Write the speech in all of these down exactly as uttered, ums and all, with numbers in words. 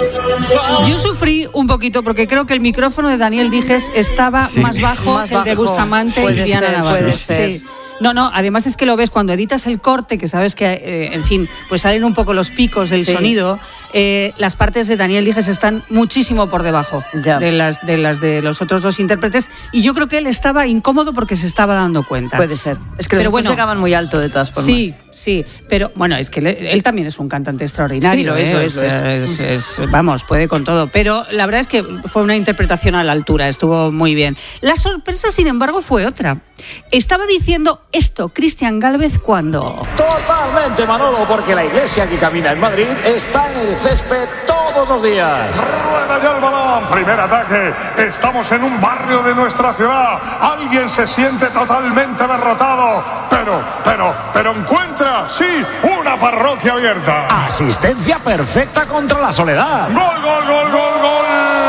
Yo sufrí un poquito porque creo que el micrófono de Daniel Dijes estaba sí. más bajo más que el de Bustamante y Diana Navarro. Puede ser. Sí. No, no, además es que lo ves cuando editas el corte, que sabes que, eh, en fin, pues salen un poco los picos del sí. sonido, eh, las partes de Daniel Dijes están muchísimo por debajo ya. de las de las de los otros dos intérpretes, y yo creo que él estaba incómodo porque se estaba dando cuenta. Puede ser. Es que los otros bueno, llegaban muy alto de todas formas. Sí, sí, pero bueno, es que él, él también es un cantante extraordinario. Sí, lo es, ¿eh? lo es, lo es. Es, es, es, vamos, puede con todo, pero la verdad es que fue una interpretación a la altura, estuvo muy bien. La sorpresa, sin embargo, fue otra. Estaba diciendo esto Cristian Gálvez cuando... Totalmente, Manolo, porque la iglesia que camina en Madrid está en el césped todos los días. Rueda ya el balón, primer ataque. Estamos en un barrio de nuestra ciudad. Alguien se siente totalmente derrotado, pero, pero, pero encuentra, sí, una parroquia abierta. Asistencia perfecta contra la soledad. Gol, gol, gol, gol, gol.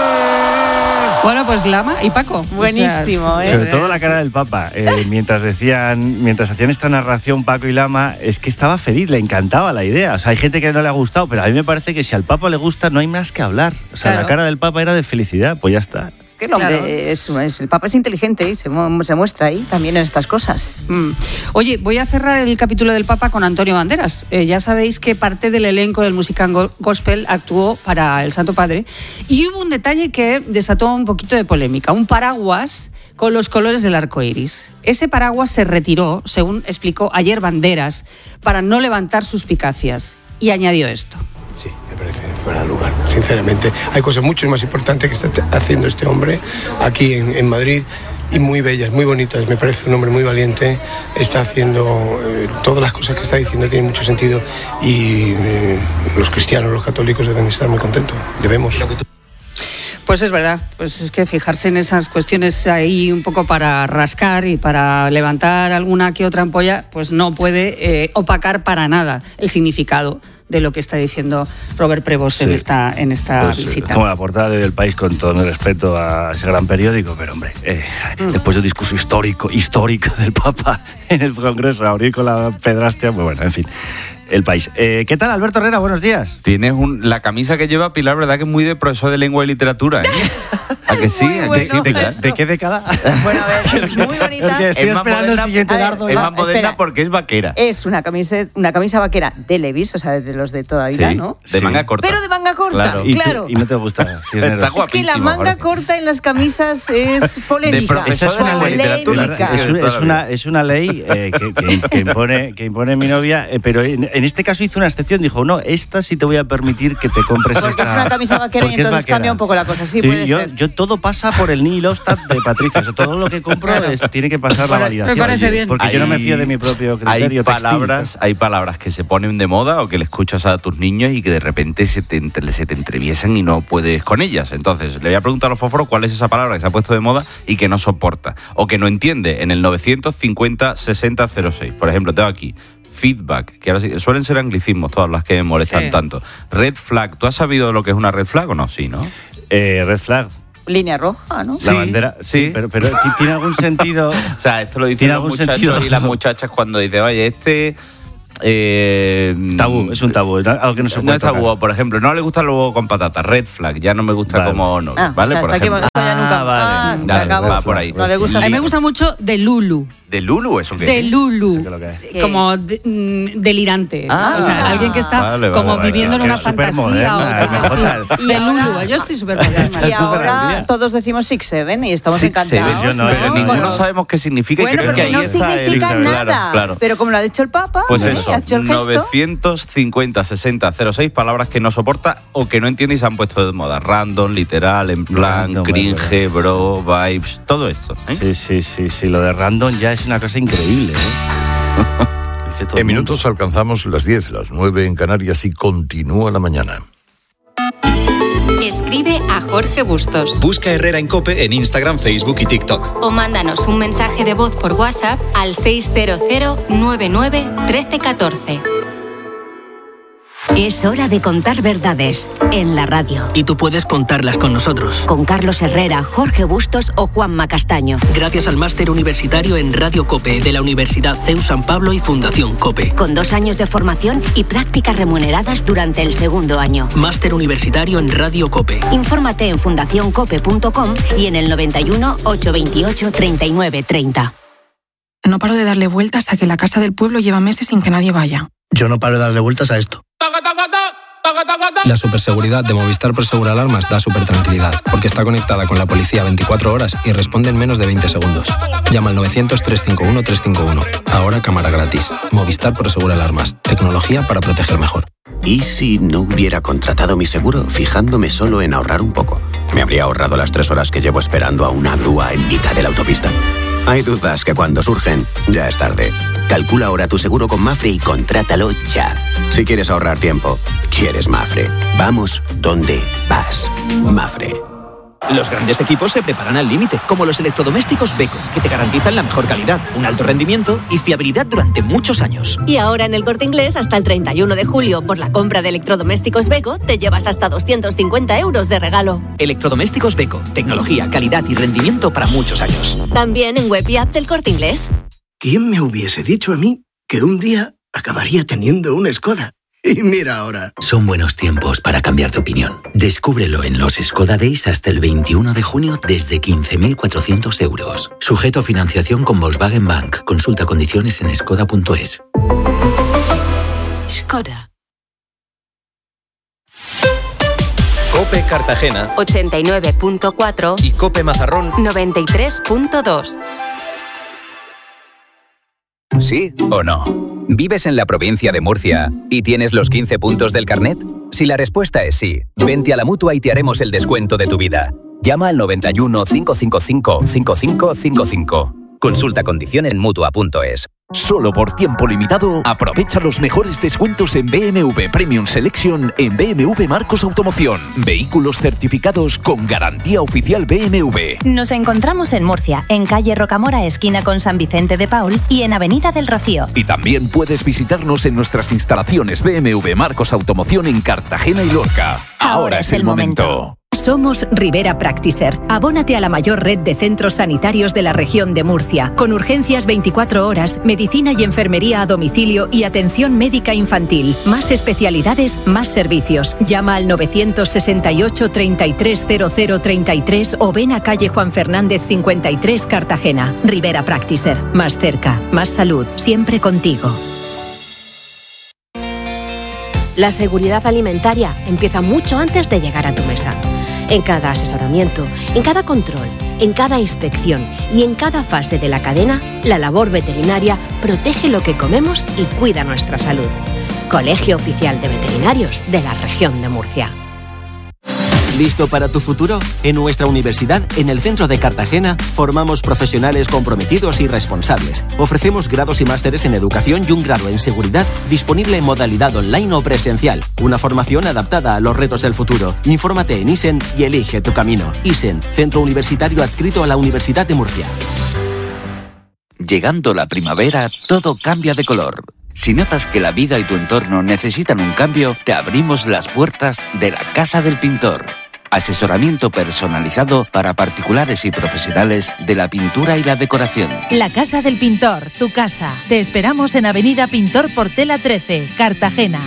Bueno, pues Lama y Paco. Buenísimo, o sea, ¿eh? Sobre todo la cara del Papa. Eh, mientras decían, mientras hacían esta narración Paco y Lama, es que estaba feliz, le encantaba la idea. O sea, hay gente que no le ha gustado, pero a mí me parece que si al Papa le gusta no hay más que hablar. O sea, claro. La cara del Papa era de felicidad, pues ya está. Que el hombre claro. es, es, el Papa es inteligente y se, se muestra ahí también en estas cosas. Mm. Oye, voy a cerrar el capítulo del Papa con Antonio Banderas. Eh, ya sabéis que parte del elenco del musical gospel actuó para el Santo Padre y hubo un detalle que desató un poquito de polémica. Un paraguas con los colores del arco iris. Ese paraguas se retiró, según explicó ayer Banderas, para no levantar suspicacias. Y añadió esto. Sí, me parece fuera de lugar. Sinceramente, hay cosas mucho más importantes que está haciendo este hombre aquí en, en Madrid y muy bellas, muy bonitas. Me parece un hombre muy valiente. Está haciendo eh, todas las cosas que está diciendo, tiene mucho sentido y eh, los cristianos, los católicos deben estar muy contentos. Debemos. Pues es verdad, pues es que fijarse en esas cuestiones ahí un poco para rascar y para levantar alguna que otra ampolla, pues no puede eh, opacar para nada el significado de lo que está diciendo Robert Prevost sí. en esta, en esta pues, visita. Como la portada del País, con todo el respeto a ese gran periódico, pero hombre, eh, mm. después de un discurso histórico, histórico del Papa en el Congreso, abrir con la pedrastia, pues bueno, en fin. El País. Eh, ¿Qué tal, Alberto Herrera? Buenos días. Tienes un, la camisa que lleva Pilar, ¿verdad? Que es muy de profesor de lengua y literatura, ¿eh? ¿A que sí? ¿A que sí? ¿De, de, ¿De qué década? Bueno, a ver, es muy bonita. Porque estoy es esperando moderna, el siguiente dardo. Es la... más moderna Espera. porque es vaquera. Es una camisa, una camisa vaquera de Levi's, o sea, de los de toda la vida, sí, ¿no? De sí. manga corta. Pero de manga corta, claro. Y, claro. te, y no te gusta. Está es que la manga corta en las camisas es polémica. Esa es una ley. Polémica. Es, es, una, es una ley eh, que, que, que, impone, que impone mi novia, eh, pero en, en este caso hizo una excepción. Dijo, no, esta sí te voy a permitir que te compres porque esta. Porque es una camisa vaquera y entonces cambia un poco la cosa. Sí, sí, puede yo, ser. Yo todo pasa por el Neil Ostad de Patricia. O sea, todo lo que compro es, tiene que pasar la validación. Me parece bien. Porque hay, yo no me fío de mi propio criterio hay palabras, textil. Hay palabras que se ponen de moda o que le escuchas a tus niños y que de repente se te, se te entreviesan y no puedes con ellas. Entonces, le voy a preguntar a los fósforos cuál es esa palabra que se ha puesto de moda y que no soporta o que no entiende en el novecientos cincuenta sesenta cero seis. Por ejemplo, tengo aquí feedback, que ahora sí, suelen ser anglicismos todas las que me molestan sí. tanto. Red flag, ¿tú has sabido lo que es una red flag o no? Sí, ¿no? Eh, red flag. Línea roja, ¿no? La sí, bandera, sí, sí. Pero, pero ¿tiene algún sentido? O sea, esto lo dicen los muchachos sentido? Y las muchachas cuando dicen, oye, este... Eh, tabú, es un tabú, algo que no se puede No es tabú, tocar. Por ejemplo, no le gusta el huevo con patata, red flag, ya no me gusta vale. como novio, ah, ¿vale? O sea, por hasta ejemplo. Aquí ya nunca. Ah, vale. Ah, Dale, se acabó. va por ahí. No le gusta. A mí me gusta mucho de Lulu. ¿De Lulu eso qué de es? Lulu. No sé qué es. Como de, mm, delirante. Ah, o sea, alguien que está vale, vale, como vale, viviendo vale. en una Es que eres fantasía. supermoderna, O, sí. De Lulu. Yo estoy súper moderna. Y ahora todos decimos Six Seven y estamos Six encantados. Seven, yo no, pero ¿no? ninguno Bueno, sabemos qué significa. Bueno, Creo porque que ahí no está significa el... nada. Claro, claro. Pero como lo ha dicho el Papa, pues ¿eh? eso, ha hecho el gesto. novecientos cincuenta sesenta cero seis, palabras que no soporta o que no entiende y se han puesto de moda. Random, literal, en plan, Random, cringe, bro, vibes, todo esto. ¿eh? Sí, sí, sí, sí, lo de random ya es una cosa increíble, ¿eh? En minutos alcanzamos las diez, las nueve en Canarias y continúa la mañana. Escribe a Jorge Bustos. Busca Herrera en COPE en Instagram, Facebook y TikTok. O mándanos un mensaje de voz por WhatsApp al seis cero cero nueve nueve uno tres uno cuatro. Es hora de contar verdades en la radio. Y tú puedes contarlas con nosotros. Con Carlos Herrera, Jorge Bustos o Juanma Castaño. Gracias al máster universitario en Radio COPE de la Universidad C E U San Pablo y Fundación COPE. Con dos años de formación y prácticas remuneradas durante el segundo año. Máster universitario en Radio COPE. Infórmate en fundación cope punto com y en el noventa y uno, ochocientos veintiocho, treinta y nueve treinta. No paro de darle vueltas a que la casa del pueblo lleva meses sin que nadie vaya. Yo no paro de darle vueltas a esto. La superseguridad de Movistar Prosegur Alarmas da súper tranquilidad, porque está conectada con la policía veinticuatro horas y responde en menos de veinte segundos. Llama al novecientos, trescientos cincuenta y uno, trescientos cincuenta y uno. Ahora cámara gratis. Movistar Prosegur Alarmas. Tecnología para proteger mejor. ¿Y si no hubiera contratado mi seguro fijándome solo en ahorrar un poco? ¿Me habría ahorrado las tres horas que llevo esperando a una grúa en mitad de la autopista? Hay dudas que cuando surgen, ya es tarde. Calcula ahora tu seguro con Mafre y contrátalo ya. Si quieres ahorrar tiempo, quieres Mafre. Vamos donde vas. Mafre. Los grandes equipos se preparan al límite, como los electrodomésticos Beko, que te garantizan la mejor calidad, un alto rendimiento y fiabilidad durante muchos años. Y ahora en El Corte Inglés, hasta el treinta y uno de julio, por la compra de electrodomésticos Beko, te llevas hasta doscientos cincuenta euros de regalo. Electrodomésticos Beko, tecnología, calidad y rendimiento para muchos años. También en web y app del Corte Inglés. ¿Quién me hubiese dicho a mí que un día acabaría teniendo una Skoda? Y mira ahora. Son buenos tiempos para cambiar de opinión. Descúbrelo en los Skoda Days hasta el veintiuno de junio desde quince mil cuatrocientos euros. Sujeto a financiación con Volkswagen Bank. Consulta condiciones en skoda punto es. Skoda. COPE Cartagena ochenta y nueve punto cuatro y COPE Mazarrón noventa y tres punto dos. ¿Sí o no? ¿Vives en la provincia de Murcia y tienes los quince puntos del carnet? Si la respuesta es sí, vente a la Mutua y te haremos el descuento de tu vida. Llama al noventa y uno, cinco cinco cinco, cinco cinco cinco cinco. Consulta condiciones en mutua punto es. Solo por tiempo limitado, aprovecha los mejores descuentos en B M W Premium Selection en B M W Marcos Automoción. Vehículos certificados con garantía oficial B M W. Nos encontramos en Murcia, en calle Rocamora, esquina con San Vicente de Paul, y en Avenida del Rocío. Y también puedes visitarnos en nuestras instalaciones B M W Marcos Automoción en Cartagena y Lorca. Ahora, Ahora es el momento. momento. Somos Rivera Practiser. Abónate a la mayor red de centros sanitarios de la región de Murcia, con urgencias veinticuatro horas, medicina y enfermería a domicilio y atención médica infantil. Más especialidades, más servicios. Llama al novecientos sesenta y ocho, treinta y tres, cero cero treinta y tres o ven a calle Juan Fernández cincuenta y tres, Cartagena. Rivera Practiser. Más cerca, más salud, siempre contigo. La seguridad alimentaria empieza mucho antes de llegar a tu mesa. En cada asesoramiento, en cada control, en cada inspección y en cada fase de la cadena, la labor veterinaria protege lo que comemos y cuida nuestra salud. Colegio Oficial de Veterinarios de la Región de Murcia. ¿Listo para tu futuro? En nuestra universidad, en el centro de Cartagena, formamos profesionales comprometidos y responsables. Ofrecemos grados y másteres en educación y un grado en seguridad disponible en modalidad online o presencial. Una formación adaptada a los retos del futuro. Infórmate en ISEN y elige tu camino. ISEN, centro universitario adscrito a la Universidad de Murcia. Llegando la primavera, todo cambia de color. Si notas que la vida y tu entorno necesitan un cambio, te abrimos las puertas de la Casa del Pintor. Asesoramiento personalizado para particulares y profesionales de la pintura y la decoración. La Casa del Pintor, tu casa. Te esperamos en Avenida Pintor Portela trece, Cartagena.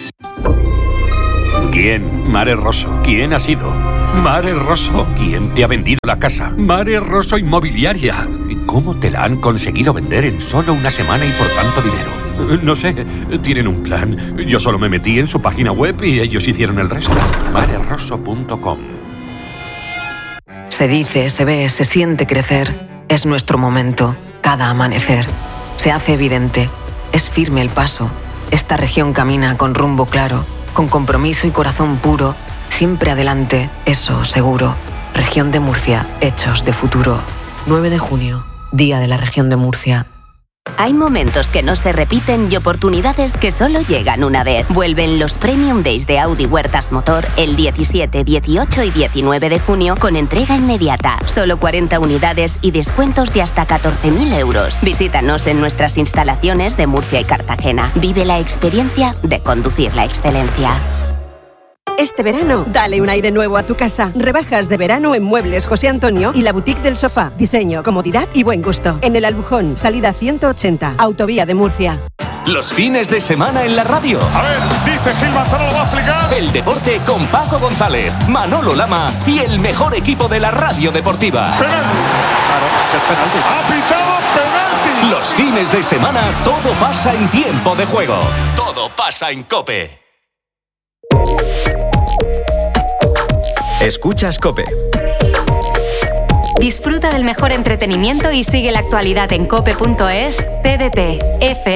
¿Quién? Mare Rosso. ¿Quién ha sido? Mare Rosso. ¿Quién te ha vendido la casa? Mare Rosso Inmobiliaria. ¿Cómo te la han conseguido vender en solo una semana y por tanto dinero? No sé, tienen un plan. Yo solo me metí en su página web y ellos hicieron el resto. mare rosso punto com. Se dice, se ve, se siente crecer. Es nuestro momento, cada amanecer. Se hace evidente, es firme el paso. Esta región camina con rumbo claro, con compromiso y corazón puro. Siempre adelante, eso seguro. Región de Murcia, hechos de futuro. nueve de junio, Día de la Región de Murcia. Hay momentos que no se repiten y oportunidades que solo llegan una vez. Vuelven los Premium Days de Audi Huertas Motor el diecisiete, dieciocho y diecinueve de junio con entrega inmediata. Solo cuarenta unidades y descuentos de hasta catorce mil euros. Visítanos en nuestras instalaciones de Murcia y Cartagena. Vive la experiencia de conducir la excelencia. Este verano, dale un aire nuevo a tu casa. Rebajas de verano en Muebles José Antonio y la Boutique del Sofá. Diseño, comodidad y buen gusto. En el Albujón, salida ciento ochenta, Autovía de Murcia. Los fines de semana en la radio. A ver, dice Gil Manzano, ¿lo va a explicar? El deporte con Paco González, Manolo Lama y el mejor equipo de la radio deportiva. ¡Penalti! Claro, es penalti. ¡Ha pitado penalti! Los fines de semana todo pasa en tiempo de juego. Todo pasa en COPE. Escuchas COPE. Disfruta del mejor entretenimiento y sigue la actualidad en cope punto es, T D T, F